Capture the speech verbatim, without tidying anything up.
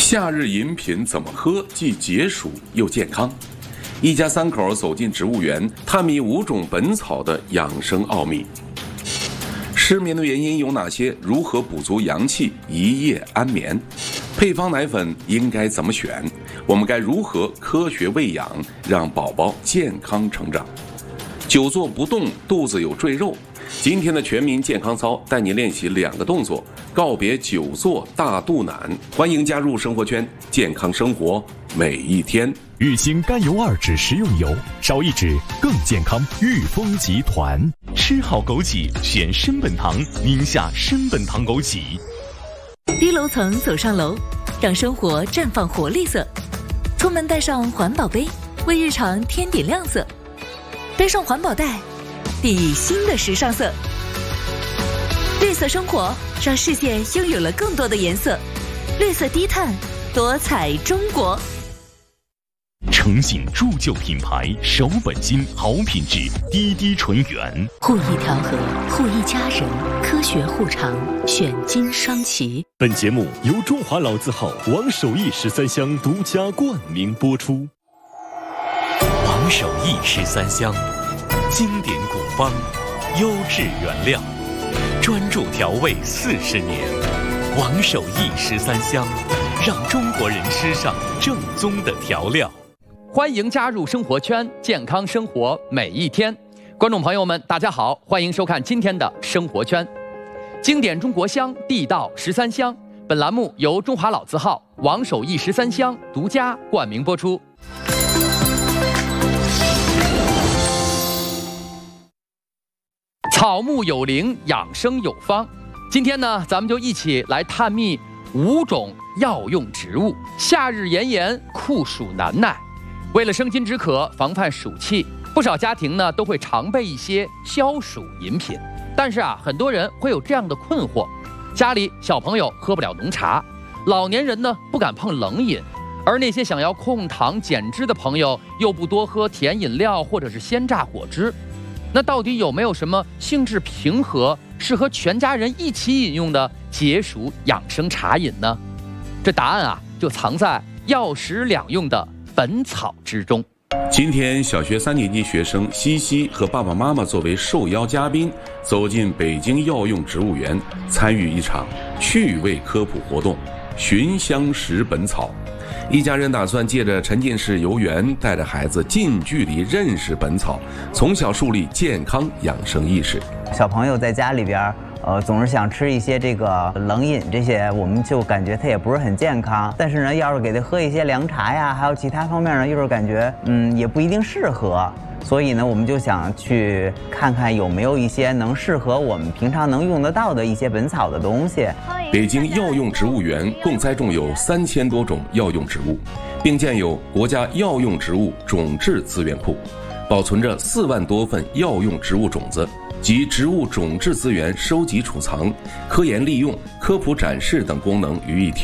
夏日饮品怎么喝既解暑又健康？一家三口走进植物园，探秘五种本草的养生奥秘。失眠的原因有哪些？如何补足阳气，一夜安眠？配方奶粉应该怎么选？我们该如何科学喂养，让宝宝健康成长？久坐不动，肚子有赘肉。今天的全民健康操带你练习两个动作，告别久坐大肚腩。欢迎加入生活圈，健康生活每一天。 玉兴甘油二酯食用油，少一酯更健康。裕丰集团， 吃好枸杞，选深本堂，宁夏深本堂枸杞。 低楼层走上楼，让生活绽放活力色。出门带上环保杯，为日常添点亮色。背上环保袋，砥砺新的时尚色。绿色生活，让世界拥有了更多的颜色。绿色低碳，多彩中国。 诚信铸就品牌，守本金，好品质，滴滴纯元。 护益调和，护益家人，科学护肠，选金双旗。 本节目由中华老字号王守义十三香独家冠名播出。 王守义十三香，经典古方，优质原料，专注调味四十年。王守义十三香，让中国人吃上正宗的调料。 欢迎加入生活圈，健康生活每一天。观众朋友们，大家好，欢迎收看今天的生活圈。经典中国香，地道十三香。本栏目由中华老字号王守义十三香独家冠名播出。草木有灵，养生有方。今天呢，咱们就一起来探秘五种药用植物。夏日炎炎，酷暑难耐。为了生津止渴，防范暑气，不少家庭呢都会常备一些消暑饮品。但是啊，很多人会有这样的困惑：家里小朋友喝不了浓茶，老年人呢不敢碰冷饮，而那些想要控糖减脂的朋友又不多喝甜饮料或者是鲜榨果汁。那到底有没有什么性质平和、适合全家人一起饮用的解暑养生茶饮呢？这答案啊就藏在药食两用的本草之中。 今天小学三年级学生西西和爸爸妈妈作为受邀嘉宾，走进北京药用植物园，参与一场趣味科普活动，寻香识本草。一家人打算借着沉浸式游园，带着孩子近距离认识本草，从小树立健康养生意识。 小朋友在家里边呃，总是想吃一些这个冷饮，这些我们就感觉它也不是很健康。但是呢，要是给他喝一些凉茶呀，还有其他方面呢，又是感觉嗯也不一定适合。所以呢，我们就想去看看有没有一些能适合我们平常能用得到的一些本草的东西。 北京药用植物园共栽种有三千多种药用植物，并建有国家药用植物种质资源库，保存着四万多份药用植物种子及植物种质资源收集储藏、科研利用、科普展示等功能于一体。